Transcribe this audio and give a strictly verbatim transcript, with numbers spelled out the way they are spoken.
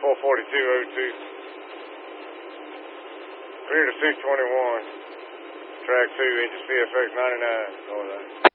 four forty-two oh two. Clear to six twenty-one. Track two, engine C F X ninety-nine. Going out.